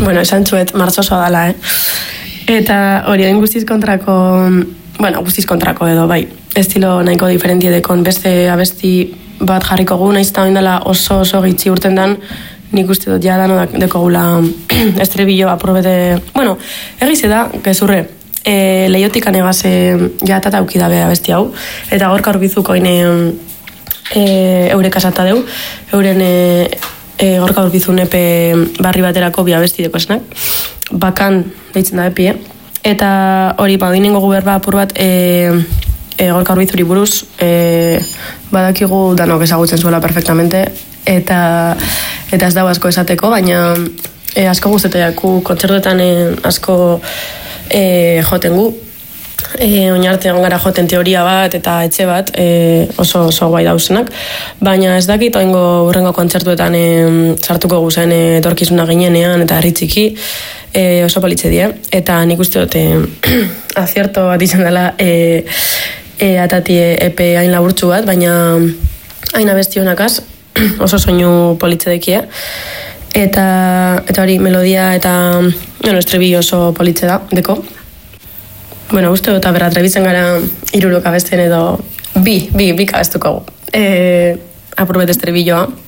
bueno, esan txuet martxosoa dala, Eta hori den guztiz kontrako, guztiz kontrako edo, bai, estilo nahiko diferentie dekon, beste abesti bat jarriko gu, nahiz eta oindela oso gitzi urten dan, nik uste dut ja dano dekogula estribillo apurbete, egize da, gezurre, lehiotik anegaz ja tatauki dabe abesti hau, eta Gorka Urbizuko eure kasata deu, euren Gorka Urbizun epe barri baterako bi abesti deko esnak, bakan deitzen da epi, eta hori badinengo guberba apur bat Gorka Urbizuri buruz badakigu danok ezagutzen zuela perfectamente, eta ez dago asko esateko, baina asko guzteteaku kontzertuetan asko joten gu, oinartean gara joten teoria bat eta etxe bat oso guai dauzenak, baina ez dakit oingo urrengo kontzertuetan sartuko guzen etorkizuna ginenean eta herritziki oso politxe die, eta nik uste dute azierto bat izan dela atati epe hain laburtsu bat, baina hain abesti honakaz oso soinu politxe dekie, eta hori melodia eta estribillo oso politxe da deko. Uste dut berra trebitzen gara irurok abesten edo bi kabestuko apurbet estribilloa.